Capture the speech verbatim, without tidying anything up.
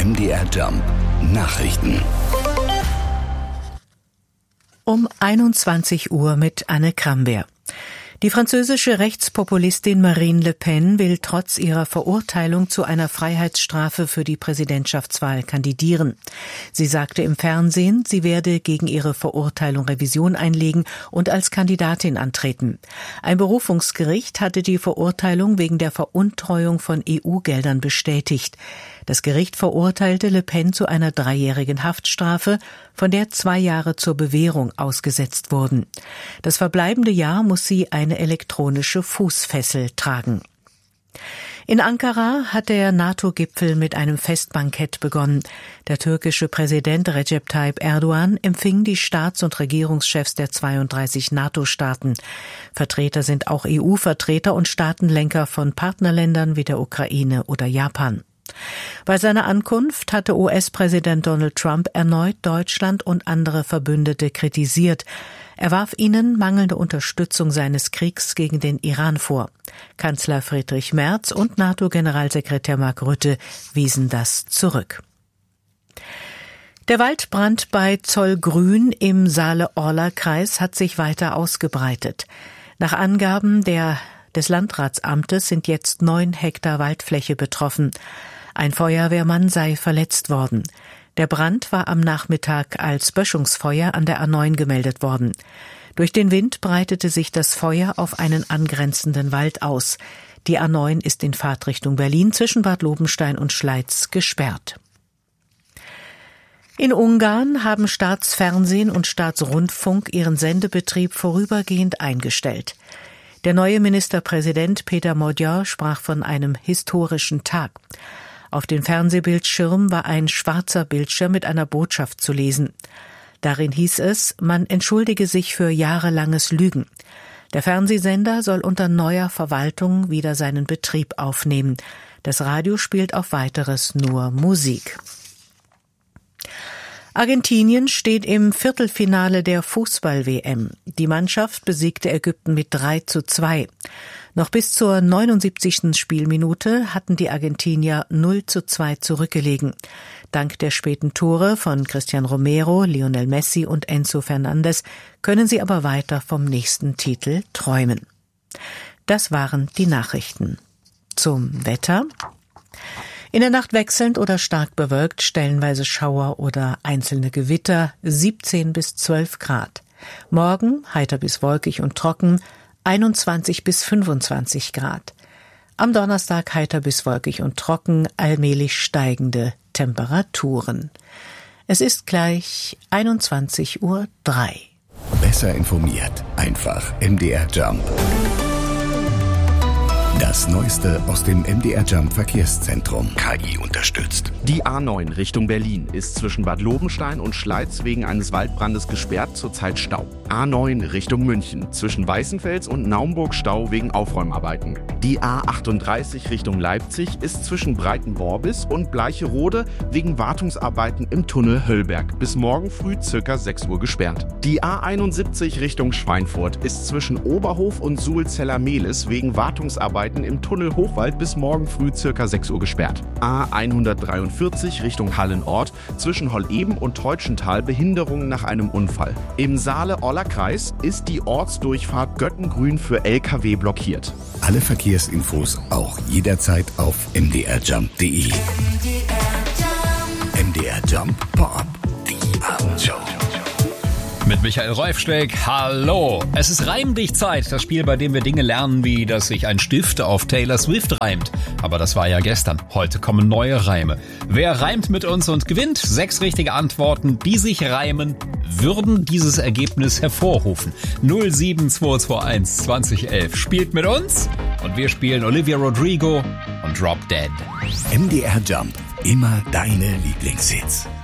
M D R Jump Nachrichten. Um einundzwanzig Uhr mit Anne Kramberg. Die französische Rechtspopulistin Marine Le Pen will trotz ihrer Verurteilung zu einer Freiheitsstrafe für die Präsidentschaftswahl kandidieren. Sie sagte im Fernsehen, sie werde gegen ihre Verurteilung Revision einlegen und als Kandidatin antreten. Ein Berufungsgericht hatte die Verurteilung wegen der Veruntreuung von E U-Geldern bestätigt. Das Gericht verurteilte Le Pen zu einer dreijährigen Haftstrafe, von der zwei Jahre zur Bewährung ausgesetzt wurden. Das verbleibende Jahr muss sie eine elektronische Fußfessel tragen. In Ankara hat der NATO-Gipfel mit einem Festbankett begonnen. Der türkische Präsident Recep Tayyip Erdogan empfing die Staats- und Regierungschefs der zweiunddreißig NATO-Staaten. Vertreter sind auch E U-Vertreter und Staatenlenker von Partnerländern wie der Ukraine oder Japan. Bei seiner Ankunft hatte U S-Präsident Donald Trump erneut Deutschland und andere Verbündete kritisiert. Er warf ihnen mangelnde Unterstützung seines Kriegs gegen den Iran vor. Kanzler Friedrich Merz und NATO-Generalsekretär Mark Rutte wiesen das zurück. Der Waldbrand bei Zollgrün im Saale-Orla-Kreis hat sich weiter ausgebreitet. Nach Angaben der, des Landratsamtes sind jetzt neun Hektar Waldfläche betroffen. Ein Feuerwehrmann sei verletzt worden. Der Brand war am Nachmittag als Böschungsfeuer an der A neun gemeldet worden. Durch den Wind breitete sich das Feuer auf einen angrenzenden Wald aus. Die A neun ist in Fahrtrichtung Berlin zwischen Bad Lobenstein und Schleiz gesperrt. In Ungarn haben Staatsfernsehen und Staatsrundfunk ihren Sendebetrieb vorübergehend eingestellt. Der neue Ministerpräsident Peter Magyar sprach von einem historischen Tag. Auf dem Fernsehbildschirm war ein schwarzer Bildschirm mit einer Botschaft zu lesen. Darin hieß es, man entschuldige sich für jahrelanges Lügen. Der Fernsehsender soll unter neuer Verwaltung wieder seinen Betrieb aufnehmen. Das Radio spielt auf Weiteres nur Musik. Argentinien steht im Viertelfinale der Fußball-W M. Die Mannschaft besiegte Ägypten mit drei zu zwei. Noch bis zur neunundsiebzigsten Spielminute hatten die Argentinier null zu zwei zurückgelegen. Dank der späten Tore von Cristian Romero, Lionel Messi und Enzo Fernandez können sie aber weiter vom nächsten Titel träumen. Das waren die Nachrichten. Zum Wetter. In der Nacht wechselnd oder stark bewölkt, stellenweise Schauer oder einzelne Gewitter, siebzehn bis zwölf Grad. Morgen heiter bis wolkig und trocken, einundzwanzig bis fünfundzwanzig Grad. Am Donnerstag heiter bis wolkig und trocken, allmählich steigende Temperaturen. Es ist gleich einundzwanzig Uhr drei. Besser informiert, einfach M D R Jump. Das Neueste aus dem M D R Jump Verkehrszentrum. K I unterstützt. Die A neun Richtung Berlin ist zwischen Bad Lobenstein und Schleiz wegen eines Waldbrandes gesperrt, zurzeit Stau. A neun Richtung München zwischen Weißenfels und Naumburg Stau wegen Aufräumarbeiten. Die A achtunddreißig Richtung Leipzig ist zwischen Breitenworbis und Bleicherode wegen Wartungsarbeiten im Tunnel Höllberg bis morgen früh circa sechs Uhr gesperrt. Die A einundsiebzig Richtung Schweinfurt ist zwischen Oberhof und Suhlzeller-Mehlis wegen Wartungsarbeiten im Tunnel Hochwald bis morgen früh circa sechs Uhr gesperrt. A hundertdreiundvierzig Richtung Hallenort zwischen Holleben und Teutschental Behinderungen nach einem Unfall. Im Saale-Orla-Kreis ist die Ortsdurchfahrt Göttengrün für L K W blockiert. Alle Verkehrsinfos auch jederzeit auf m d r jump punkt d e. M D R Jump Pop, die Abendshow. Mit Michael Reufsteck, hallo. Es ist Reimdicht-Zeit, das Spiel, bei dem wir Dinge lernen, wie dass sich ein Stift auf Taylor Swift reimt. Aber das war ja gestern. Heute kommen neue Reime. Wer reimt mit uns und gewinnt? Sechs richtige Antworten, die sich reimen, würden dieses Ergebnis hervorrufen. null sieben zwei zwei eins zwanzig elf. Spielt mit uns und wir spielen Olivia Rodrigo und Drop Dead. M D R Jump, immer deine Lieblingshits.